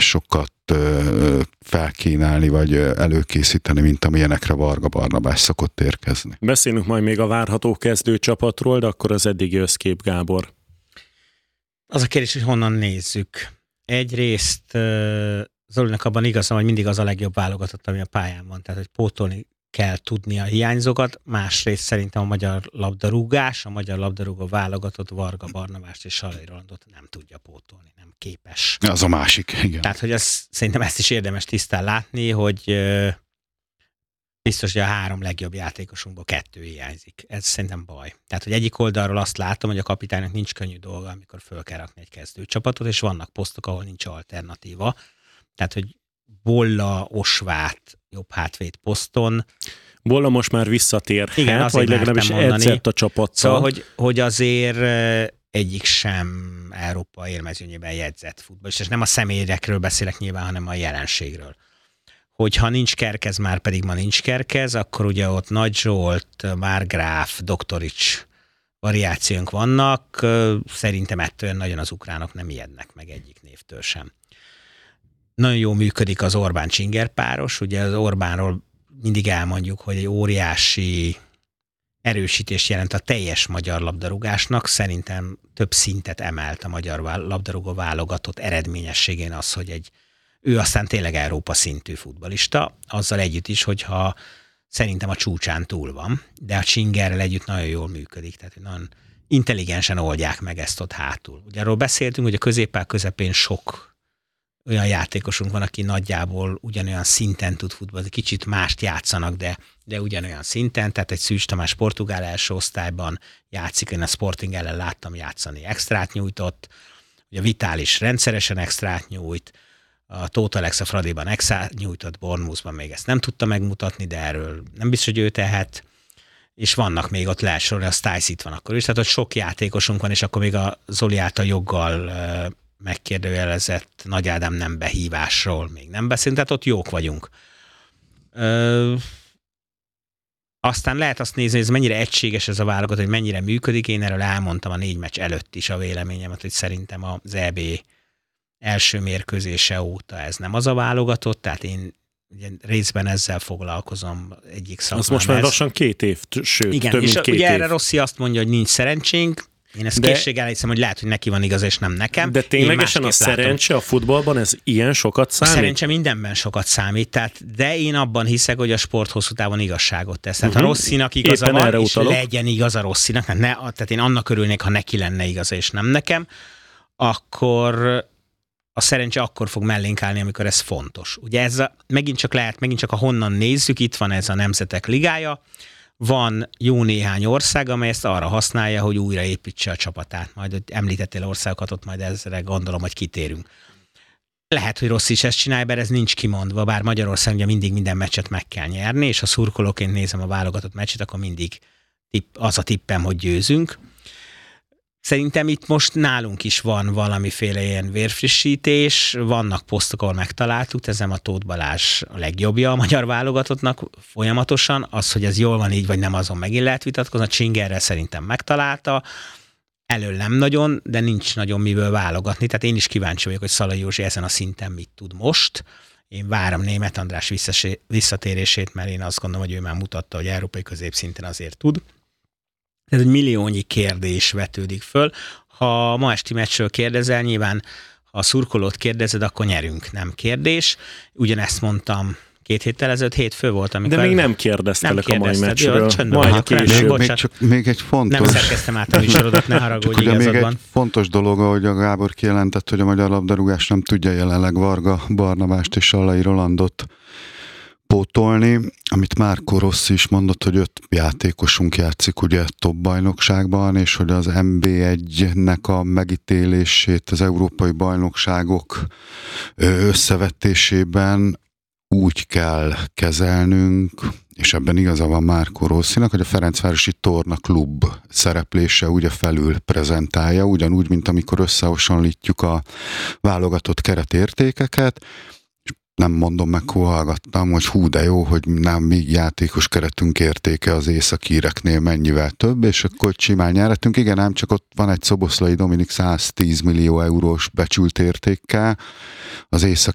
másokat felkínálni, vagy előkészíteni, mint amilyenekre Varga Barnabás szokott érkezni. Beszélünk majd még a várható kezdőcsapatról, de akkor az eddigi összkép, Gábor. Az a kérdés, hogy honnan nézzük. Egyrészt Zolinak abban igaza, hogy mindig az a legjobb válogatott, ami a pályán van, tehát hogy pótolni kell tudni a hiányzókat. Másrészt szerintem a magyar labdarúgó válogatott Varga Barnabást és Sallai Rolandot nem tudja pótolni, nem képes. Az a másik, igen. Tehát, hogy szerintem ezt is érdemes tisztán látni, hogy biztos, hogy a 3 legjobb játékosunkból 2 hiányzik. Ez szerintem baj. Tehát, hogy egyik oldalról azt látom, hogy a kapitánynak nincs könnyű dolga, amikor föl kell rakni egy kezdőcsapatot, és vannak posztok, ahol nincs alternatíva. Tehát, hogy Bolla, Osvát jobb hátvéd poszton. Bolla most már visszatérhet, igen, vagy legalábbis edzett a csapattal. Szóval, hogy azért egyik sem Európa élmezőnyében jegyzett futballista, és nem a személyekről beszélek nyilván, hanem a jelenségről. Hogyha nincs Kerkez, már pedig ma nincs Kerkez, akkor ugye ott Nagy Zsolt, Márgráf, Doktorics variációnk vannak. Szerintem ettől nagyon az ukránok nem ijednek meg egyik névtől sem. Nagyon jól működik az Orbán-Csinger páros. Ugye az Orbánról mindig elmondjuk, hogy egy óriási erősítést jelent a teljes magyar labdarúgásnak. Szerintem több szintet emelt a magyar labdarúgó válogatott eredményességén az, hogy ő aztán tényleg Európa szintű futballista, azzal együtt is, hogyha szerintem a csúcsán túl van, de a Csingerrel együtt nagyon jól működik, tehát nagyon intelligensen oldják meg ezt ott hátul. Ugye arról beszéltünk, hogy a középpál közepén sok olyan játékosunk van, aki nagyjából ugyanolyan szinten tud futballozni, kicsit mást játszanak, de ugyanolyan szinten, tehát egy Szűcs Tamás portugál első osztályban játszik, én a Sporting ellen láttam játszani, extrát nyújtott, ugye Vitális rendszeresen extrát nyújt, a Tóth Alex a Fradiban extrát nyújtott, Bournemouthban még ezt nem tudta megmutatni, de erről nem biztos, hogy ő tehet, és vannak még ott lehet sorolni, a Stiles itt van akkor is, tehát hogy sok játékosunk van, és akkor még a Zoli által joggal megkérdőjelezett Nagy Ádám nem behívásról még nem beszélünk, tehát ott jók vagyunk. Aztán lehet azt nézni, hogy ez mennyire egységes ez a válogatott, hogy mennyire működik. Én erről elmondtam a 4 meccs előtt is a véleményemet, hogy szerintem az EB első mérkőzése óta ez nem az a válogatott, tehát én ugye részben ezzel foglalkozom egyik szakmám. Az most már lassan 2 év, sőt, igen, több mint 2 év. Ugye erre Rossi azt mondja, hogy nincs szerencsénk. Én ezt készséggel hiszem, hogy lehet, hogy neki van igaz, és nem nekem. De ténylegesen a szerencse a futballban ez ilyen sokat számít? A szerencse mindenben sokat számít, de én abban hiszek, hogy a sport hosszú távon igazságot tesz. Tehát ha Rossinak igaza van, és legyen igaza Rossinak, tehát én annak örülnék, ha neki lenne igaza, és nem nekem, akkor a szerencse akkor fog mellénk állni, amikor ez fontos. Ugye ez megint csak a honnan nézzük, itt van ez a Nemzetek Ligája, van jó néhány ország, amely ezt arra használja, hogy újraépítse a csapatát. Majd említettél országokat, ott majd ezre gondolom, hogy kitérünk. Lehet, hogy Rossi is ezt csinálja, bár ez nincs kimondva, bár Magyarország ugye mindig minden meccset meg kell nyerni, és ha szurkolóként nézem a válogatott meccset, akkor mindig az a tippem, hogy győzünk. Szerintem itt most nálunk is van valamiféle ilyen vérfrissítés, vannak posztok, ahol megtaláltuk, ezem a Tóth Balázs a legjobbja a magyar válogatottnak folyamatosan, az, hogy ez jól van így, vagy nem, azon megint lehet vitatkozni, a Csingerrel szerintem megtalálta, elől nem nagyon, de nincs nagyon miből válogatni, tehát én is kíváncsi vagyok, hogy Szalai Józsi ezen a szinten mit tud most. Én várom Németh András visszatérését, mert én azt gondolom, hogy ő már mutatta, hogy európai középszinten azért tud. Ez egy milliónyi kérdés vetődik föl. Ha ma esti meccsről kérdezel, nyilván ha a szurkolót kérdezed, akkor nyerünk, nem kérdés. Ugyanezt mondtam 2 héttel ezelőtt, hétfő volt, amikor... De még nem kérdeztelek a mai meccsről. Majd később. Még egy fontos... Nem szerkeztem át a műsorodat, ne haragudj, igazad van. Még egy fontos dolog, ahogy a Gábor kijelentett, hogy a magyar labdarúgás nem tudja jelenleg Varga Barnabást és Sallai Rolandot pótolni, amit Márko Rossi is mondott, hogy 5 játékosunk játszik ugye top bajnokságban, és hogy az NB1-nek a megítélését az európai bajnokságok összevetésében úgy kell kezelnünk, és ebben igaza van Márko Rossinak, hogy a Ferencvárosi Torna Klub szereplése ugye felül prezentálja, ugyanúgy, mint amikor összehasonlítjuk a válogatott keretértékeket. Nem mondom meg, hol hallgattam, hogy hú, de jó, hogy nem mi játékos keretünk értéke az északíreknél mennyivel több, és akkor simán nyerhetünk. Igen, ám csak ott van egy Szoboszlai Dominik 110 millió eurós becsült értékkel, az